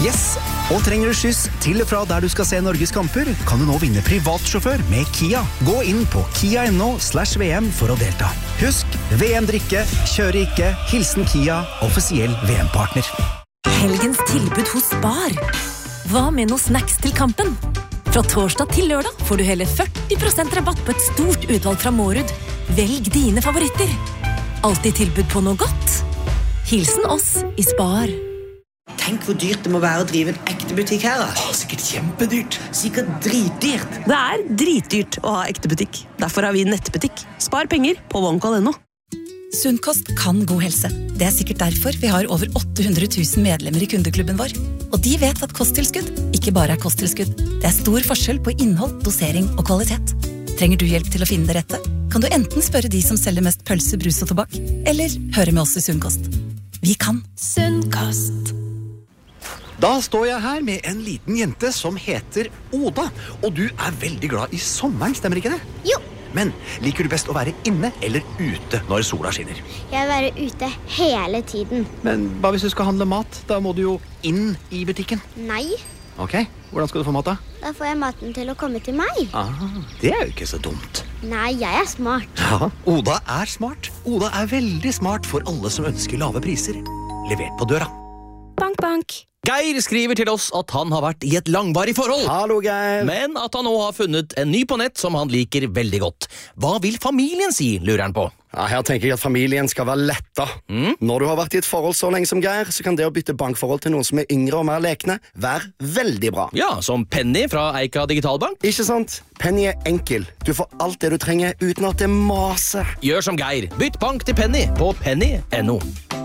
Yes! Og trenger du skyss til og fra der du skal se Norges kamper, kan du nå vinne privatsjåfør med Kia. Gå inn på kia.no/VM for å delta. Husk, VM-drikke, kjøre ikke, hilsen Kia, offisiell VM-partner. Helgens tilbud hos Spar. Hva med noen snacks til kampen? Fra torsdag til lørdag får du hele 40% rabatt på et stort utvalg fra Mårud. Velg dine favoritter. Alltid tilbud på noe godt. Hilsen oss i Spar. Tenk hvor dyrt det må være å drive en ekte butikk her, da. Sikkert kjempedyrt. Sikkert dritdyrt. Det er dritdyrt å ha ekte butikk. Derfor har vi nettbutikk. Spar penger på OneCall.no. Sunnkost kan god helse. Det er sikkert derfor vi har over 800 000 medlemmer i kundeklubben vår. Og de vet at kosttilskudd ikke bare er kosttilskudd. Det er stor forskjell på innhold, dosering og kvalitet. Trenger du hjelp til å finne det rette? Kan du enten spørre de som selger mest pølse, brus og tobakk, eller høre med oss i Sunnkost. Vi kan. Sunnkost. Da står jeg her med en liten jente som heter Oda, og du er veldig glad i sommeren, stemmer ikke det? Jo. Men liker du best å være inne eller ute når sola skinner? Jeg vil være ute hele tiden. Men hva hvis du skal handle mat? Da må du jo inn i butikken. Nei. Ok, hvordan skal du få mat da? Da får jeg maten til å komme til meg. Det er jo ikke så dumt. Nei, jeg er smart. Ja, Oda er smart. Oda er veldig smart for alle som ønsker lave priser. Levert på døra. Bank, bank. Geir skriver til oss at han har vært i et langvarig forhold. Hallo, Geir. Men at han nå har funnet en ny på nett som han liker veldig godt. Hva vil familien si, lurer han på? Ja, her tenker jeg at familien skal være letta. Når du har vært i et forhold så lenge som Geir, så kan det å bytte bankforhold til noen som er yngre og mer lekne være veldig bra. Ja, som Penny fra Eika Digitalbank. Ikke sant? Penny er enkel. Du får alt det du trenger uten at det maser. Gjør som Geir. Bytt bank til Penny på penny.no.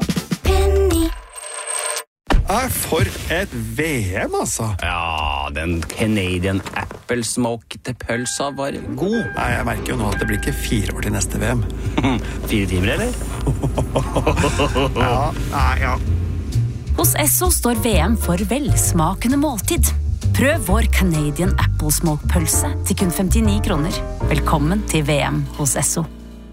For et VM, altså. Ja, den Canadian Apple-smokte pølsa var god. Nei, jeg merker jo nå at det blir ikke 4 år til neste VM. 4 timer, eller? Ja. Hos Esso står VM for velsmakende måltid. Prøv vår Canadian Apple Smoke pølse til kun 59 kroner. Velkommen til VM hos Esso.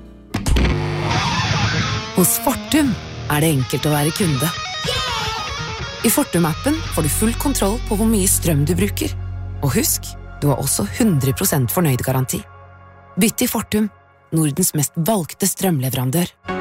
Hos Fortum er det enkelt å være kunde. I Fortum-appen får du full kontroll på hvor mye strøm du bruker. Og husk, du har også 100% fornøyd garanti. Bytt til Fortum, Nordens mest valgte strømleverandør.